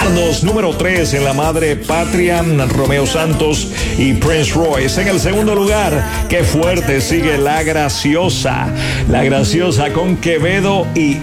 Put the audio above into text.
Número 3 en la madre patria, Romeo Santos y Prince Royce. En el segundo lugar, qué fuerte sigue La Graciosa con Quevedo y